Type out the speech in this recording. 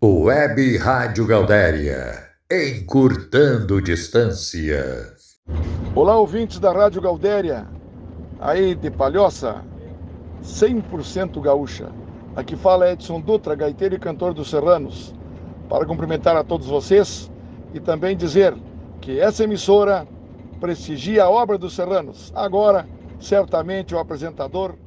Web Rádio Gaudéria, encurtando distâncias. Olá, ouvintes da Rádio Gaudéria, aí de Palhoça, 100% gaúcha. Aqui fala Edson Dutra, gaiteiro e cantor dos Serranos, para cumprimentar a todos vocês e também dizer que essa emissora prestigia a obra dos Serranos. Agora, certamente o apresentador